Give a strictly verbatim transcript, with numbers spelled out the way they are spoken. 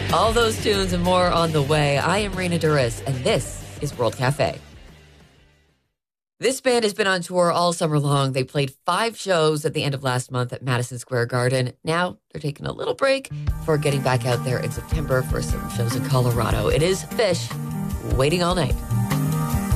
All those tunes and more on the way. I am Raina Duris, and this is World Cafe. This band has been on tour all summer long. They played five shows at the end of last month at Madison Square Garden. Now they're taking a little break before getting back out there in September for some shows in Colorado. It is Fish, Waiting All Night.